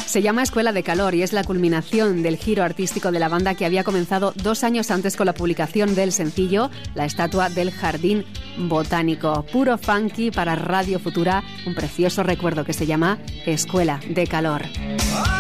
Se llama Escuela de Calor y es la culminación del giro artístico de la banda que había comenzado 2 años antes con la publicación del sencillo La Estatua del Jardín Botánico. Puro funky para Radio Futura, un precioso recuerdo que se llama Escuela de Calor.